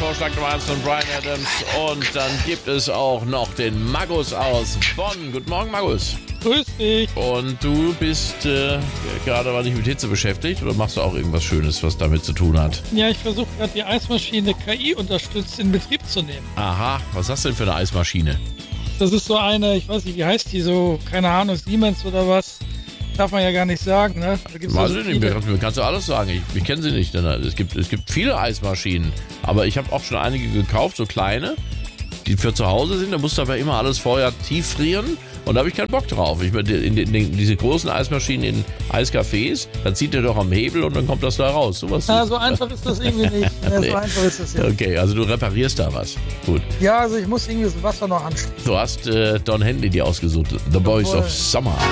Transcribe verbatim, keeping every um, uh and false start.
Vorschlag Nummer eins von Bryan Adams. Und dann gibt es auch noch den Magus aus Bonn. Guten Morgen, Magus. Grüß dich. Und du bist äh, gerade mal nicht mit Hitze beschäftigt oder machst du auch irgendwas Schönes, was damit zu tun hat? Ja, ich versuche gerade die Eismaschine K I unterstützt in Betrieb zu nehmen. Aha, was hast du denn für eine Eismaschine? Das ist so eine, ich weiß nicht, wie heißt die so, keine Ahnung, Siemens oder was. Darf man ja gar nicht sagen, ne? Da gibt's Weiß so ich nicht, mir, mir kannst du alles sagen. Ich, ich kenne sie nicht. Denn es gibt, es gibt viele Eismaschinen, aber ich habe auch schon einige gekauft, so kleine, die für zu Hause sind. Da musst du aber immer alles vorher tief frieren und da habe ich keinen Bock drauf. Ich meine, in, in, in diese großen Eismaschinen in Eiscafés, dann zieht der doch am Hebel und dann kommt das da raus. So, was ja, so einfach ist das irgendwie nicht. Ja, nee. So einfach ist das ja. Okay, also du reparierst da was. Gut. Ja, also ich muss irgendwie das Wasser noch anschließen. Du hast äh, Don Henley dir ausgesucht. The Voice of Summer.